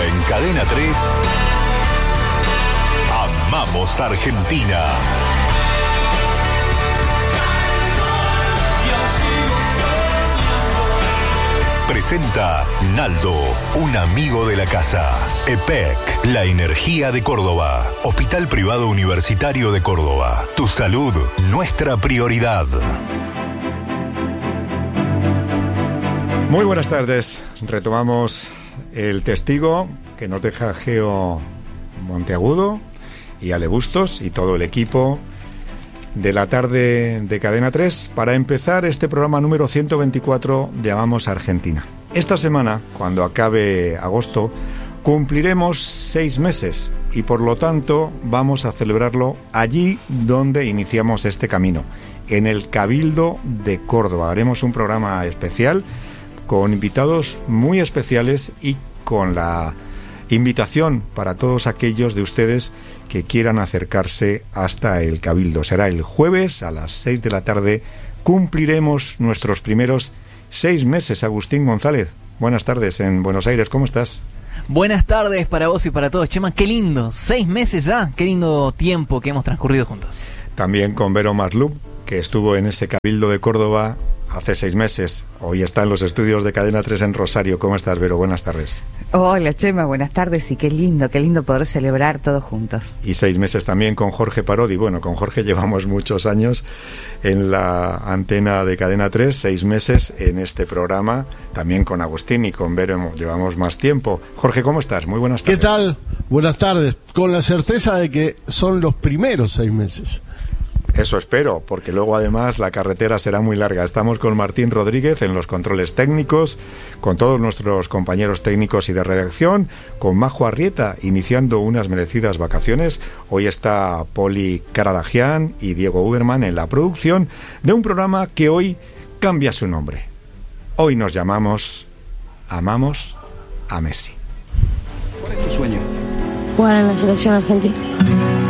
en Cadena 3, Amamos Argentina. Presenta Naldo, un amigo de la casa. EPEC, la energía de Córdoba. Hospital Privado Universitario de Córdoba. Tu salud, nuestra prioridad. Muy buenas tardes. Retomamos el testigo que nos deja Geo Monteagudo y Ale Bustos y todo el equipo de la tarde de Cadena 3 para empezar este programa número 124 de Amamos Argentina. Esta semana, cuando acabe agosto, cumpliremos 6 meses y por lo tanto vamos a celebrarlo allí donde iniciamos este camino, en el Cabildo de Córdoba. Haremos un programa especial con invitados muy especiales y con la invitación para todos aquellos de ustedes que quieran acercarse hasta el Cabildo. Será el jueves a las 6 de la tarde. Cumpliremos nuestros primeros 6 meses. Agustín González, buenas tardes en Buenos Aires, ¿cómo estás? Buenas tardes para vos y para todos. Chema, qué lindo, 6 meses ya, qué lindo tiempo que hemos transcurrido juntos. También con Vero Marlup, que estuvo en ese Cabildo de Córdoba hace 6 meses. Hoy está en los estudios de Cadena 3 en Rosario. ¿Cómo estás, Vero? Buenas tardes. Hola, Chema, buenas tardes y qué lindo poder celebrar todos juntos. Y 6 meses también con Jorge Parodi. Bueno, con Jorge llevamos muchos años en la antena de Cadena 3, 6 meses en este programa. También con Agustín y con Vero llevamos más tiempo. Jorge, ¿cómo estás? Muy buenas tardes. ¿Qué tal? Buenas tardes. Con la certeza de que son los primeros 6 meses. Eso espero, porque luego además la carretera será muy larga. Estamos con Martín Rodríguez en los controles técnicos, con todos nuestros compañeros técnicos y de redacción, con Majo Arrieta iniciando unas merecidas vacaciones. Hoy está Poli Caradagian y Diego Uberman en la producción de un programa que hoy cambia su nombre. Hoy nos llamamos Amamos a Messi. ¿Cuál es tu sueño? Jugar en la selección argentina.